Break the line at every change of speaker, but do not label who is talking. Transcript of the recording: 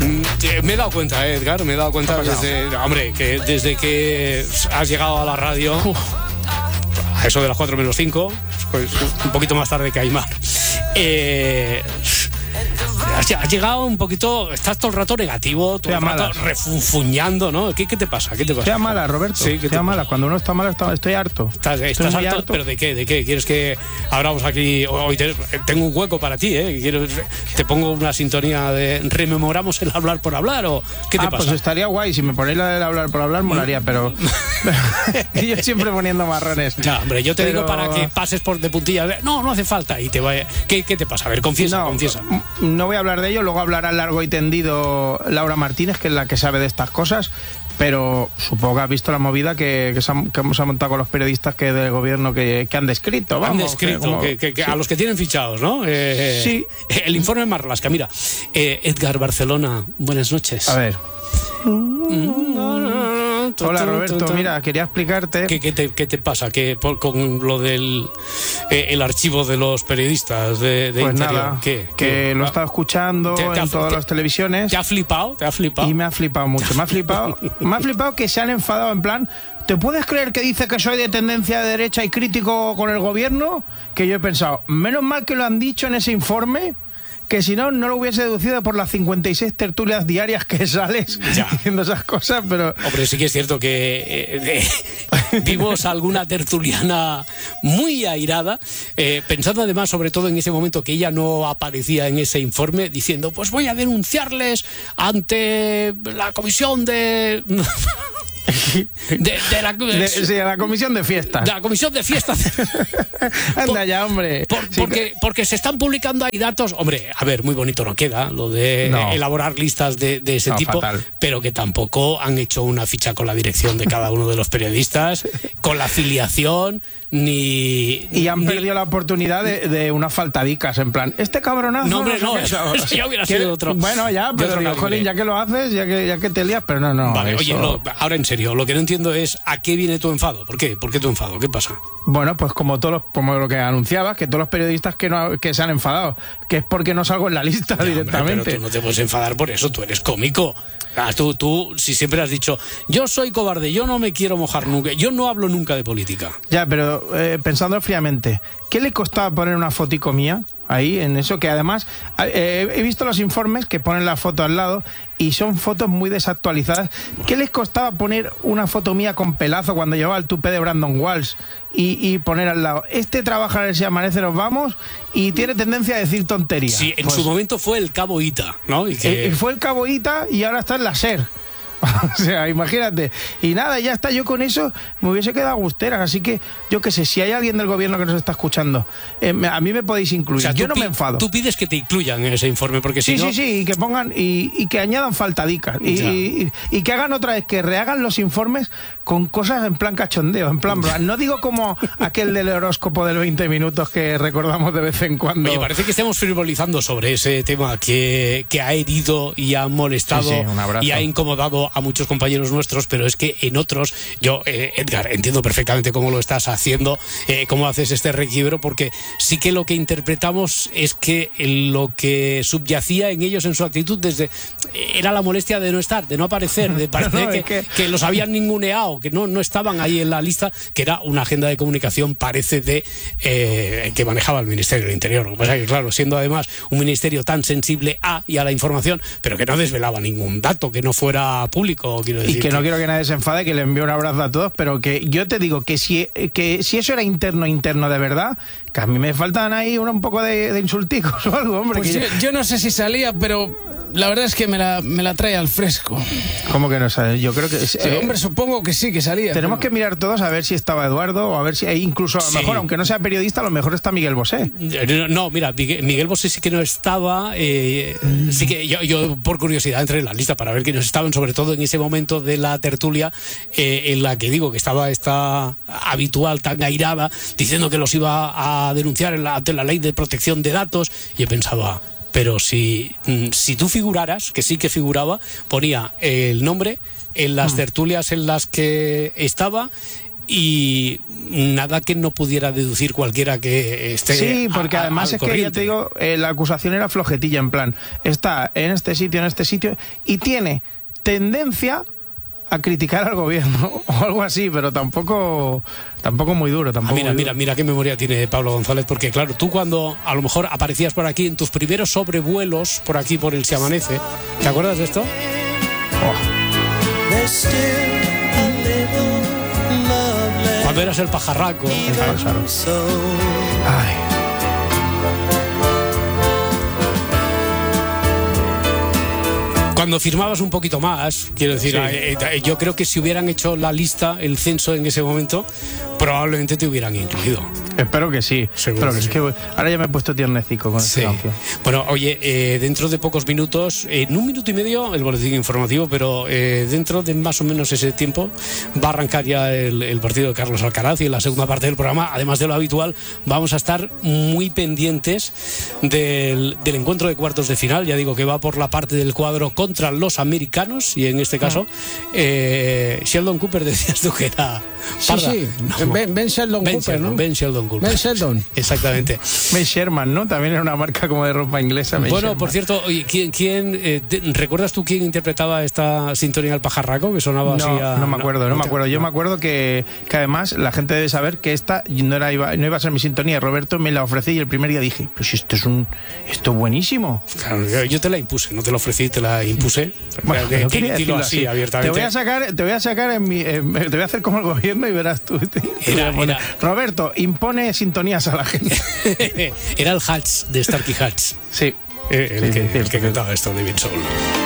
Me he dado cuenta, Edgar, me he dado cuenta desde que has llegado a la radio, a eso de las 4 menos 5, pues, un poquito más tarde que Aymar. Has llegado un poquito, estás todo el rato negativo, todo el rato refunfuñando, ¿no? ¿Qué te pasa?
Estoy mala, Roberto. Sí, estoy mala. Cuando uno está mal, estoy harto.
¿Estás harto? ¿Pero de qué? ¿Quieres que abramos aquí? Hoy tengo un hueco para ti, ¿eh? ¿Te pongo una sintonía de rememoramos el hablar por hablar o qué te pasa?
Pues estaría guay. Si me ponéis la del hablar por hablar, molaría, pero yo siempre poniendo marrones.
Ya, hombre, yo te digo para que pases por de puntillas. No hace falta. Y te vaya. ¿Qué te pasa? A ver, confiesa.
No voy a hablar de ello, luego hablará largo y tendido Laura Martínez, que es la que sabe de estas cosas, pero supongo que has visto la movida que se ha montado con los periodistas del gobierno que han descrito.
Han descrito, sí. A los que tienen fichados, ¿no?
Sí.
El informe Marlaska, mira. Edgar Barcelona, buenas noches.
A ver. Hola Roberto, mira, quería explicarte.
¿Qué te pasa? Con lo del el archivo de los periodistas de
pues
Interior.
Nada, que lo he estado escuchando en todas las televisiones.
¿Te ha flipado?
Y me ha flipado mucho. Me ha flipado que se han enfadado en plan. ¿Te puedes creer que dice que soy de tendencia de derecha y crítico con el gobierno? Que yo he pensado, menos mal que lo han dicho en ese informe, que si no lo hubiese deducido por las 56 tertulias diarias que sales diciendo esas cosas, pero...
Hombre, sí que es cierto que vimos alguna tertuliana muy airada, pensando además sobre todo en ese momento que ella no aparecía en ese informe, diciendo, pues voy a denunciarles ante la comisión de
la comisión de fiestas.
De la comisión de fiestas.
Anda ya, hombre.
Porque se están publicando ahí datos. Hombre, a ver, muy bonito no queda lo de elaborar listas de ese tipo, fatal. Pero que tampoco han hecho una ficha con la dirección de cada uno de los periodistas, con la afiliación, y
han perdido la oportunidad de unas faltadicas, en plan, este cabronazo.
No, hombre, no, eso ya hubiera sido otro.
Bueno, ya, pero jolín, ya que lo haces, ya que te lías, pero no.
Vale,
eso...
oye, ahora en serio, lo que no entiendo es a qué viene tu enfado. ¿Por qué? ¿Por qué tu enfado? ¿Qué pasa?
Bueno, pues como lo que anunciabas, que todos los periodistas que se han enfadado, que es porque no salgo en la lista directamente.
Hombre, pero tú no te puedes enfadar por eso, tú eres cómico. Tú, si siempre has dicho, yo soy cobarde, yo no me quiero mojar nunca, yo no hablo nunca de política.
Ya, pero pensándolo fríamente, ¿qué le costaba poner una fotico mía ahí en eso? Que además he visto los informes que ponen la foto al lado y son fotos muy desactualizadas. ¿Qué les costaba poner una foto mía con pelazo cuando llevaba el tupé de Brandon Walsh y poner al lado, este trabaja en el Si Amanece Nos Vamos y tiene tendencia a decir tonterías?
Sí, en su momento fue el Cabo Ita, ¿no?
Fue el Cabo Ita y ahora está en la SER. O sea, imagínate. Y nada, ya está, yo con eso me hubiese quedado gusteras. Así que, yo qué sé, si hay alguien del gobierno que nos está escuchando, a mí me podéis incluir. O sea, yo no me enfado.
Tú pides que te incluyan en ese informe, porque si no...
Sí, y que pongan, y que añadan faltadicas. Y que hagan otra vez, que rehagan los informes con cosas en plan cachondeo, en plan... No digo como aquel del horóscopo del 20 minutos que recordamos de vez en cuando.
Oye, parece que estemos frivolizando sobre ese tema que ha herido y ha molestado y ha incomodado a muchos compañeros nuestros, pero es que en otros, yo, Edgar, entiendo perfectamente cómo lo estás haciendo, cómo haces este requiebro, porque sí que lo que interpretamos es que lo que subyacía en ellos, en su actitud, era la molestia de no estar, de no aparecer, de parecer que los habían ninguneado, que no estaban ahí en la lista, que era una agenda de comunicación, parece, que manejaba el Ministerio del Interior. Lo que pasa es que, claro, siendo además un ministerio tan sensible a la información, pero que no desvelaba ningún dato que no fuera público, quiero decir.
Y que no quiero que nadie se enfade, que le envío un abrazo a todos, pero que yo te digo que si eso era interno de verdad, que a mí me faltan ahí un poco de insulticos o algo, hombre.
Pues yo no sé si salía, pero la verdad es que me la trae al fresco.
¿Cómo que no sabes? Yo creo que...
hombre, supongo que sí, que salía.
Tenemos que mirar todos a ver si estaba Eduardo, o a ver si incluso, a lo mejor, aunque no sea periodista, a lo mejor está Miguel Bosé.
No, mira, Miguel Bosé sí que no estaba, sí que yo por curiosidad entré en la lista para ver quiénes estaban, sobre todo en ese momento de la tertulia en la que digo que estaba esta habitual tan airada, diciendo que los iba a denunciar ante la ley de protección de datos, y yo pensaba... Pero si tú figuraras, que sí que figuraba, ponía el nombre en las tertulias en las que estaba y nada que no pudiera deducir cualquiera que esté.
Sí, porque además es que ya te digo, la acusación era flojetilla, en plan, está en este sitio, y tiene tendencia a criticar al gobierno o algo así, pero tampoco muy duro.
Mira qué memoria tiene Pablo González, porque claro, tú cuando a lo mejor aparecías por aquí en tus primeros sobrevuelos por aquí por el Si Amanece, ¿te acuerdas de esto? Cuando eras el pajarraco.
Ay.
Cuando firmabas un poquito más, quiero decir, yo creo que si hubieran hecho la lista, el censo en ese momento, probablemente te hubieran incluido.
Espero que sí.
Seguro que sí.
Es que ahora ya me he puesto tiernecico con esta canción.
Bueno, oye, dentro de pocos minutos, en 1 minuto y medio, el boletín informativo, pero dentro de más o menos ese tiempo va a arrancar ya el partido de Carlos Alcaraz, y en la segunda parte del programa, además de lo habitual, vamos a estar muy pendientes del encuentro de cuartos de final. Ya digo que va por la parte del cuadro contra los americanos, y en este caso Sheldon Cooper, decías tú que era parda.
Sí. No. Ben Sheldon Cooper, ¿no?
Ben Sheldon Cooper.
Ben Sheldon.
Exactamente.
Ben Sherman, ¿no? También era una marca como de ropa inglesa. Ben
Bueno,
Sherman.
por cierto, ¿recuerdas tú quién interpretaba esta sintonía al pajarraco que sonaba así?
No me acuerdo. Yo me acuerdo que además la gente debe saber que esta no iba a ser mi sintonía. Roberto me la ofrecí y el primer día dije, pues esto es buenísimo.
Claro, yo te la impuse, no te la ofrecí, te la impuse.
Bueno, no quería decirlo así
abiertamente.
Te voy a sacar te voy a hacer como el gobierno y verás tú. Roberto, impone sintonías a la gente.
Era el Hatch de Starkey Hatch.
Sí.
El que cantaba esto de Ben Soul.